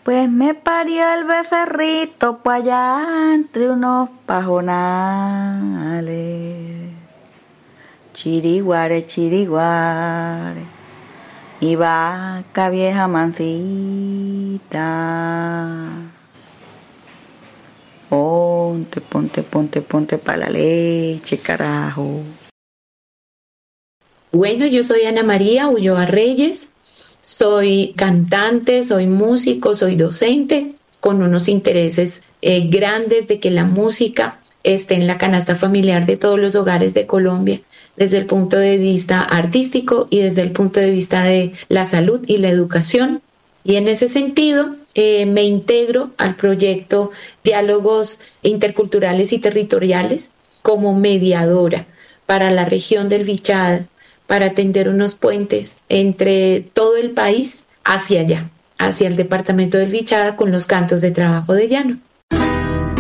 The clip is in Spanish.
Pues me parió el becerrito por allá entre unos pajonales. Chiriguare, chiriguare, mi vaca vieja mansita. Ponte, ponte, ponte, ponte pa' la leche, carajo. Bueno, yo soy Ana María Ulloa Reyes, soy cantante, soy músico, soy docente, con unos intereses grandes de que la música esté en la canasta familiar de todos los hogares de Colombia, desde el punto de vista artístico y desde el punto de vista de la salud y la educación. Y en ese sentido, me integro al proyecto Diálogos Interculturales y Territoriales como mediadora para la región del Vichada, para tender unos puentes entre todo el país hacia allá, hacia el departamento del Vichada con los cantos de trabajo de llano.